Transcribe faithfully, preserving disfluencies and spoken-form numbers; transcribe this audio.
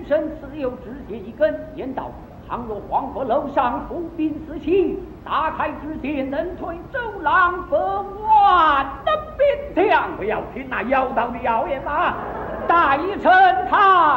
身自有指节一根，言道倘若黄河楼上伏兵四起，打开之间能推走廊百万的兵将。 不要听那妖道的谣言啊！ 大臣他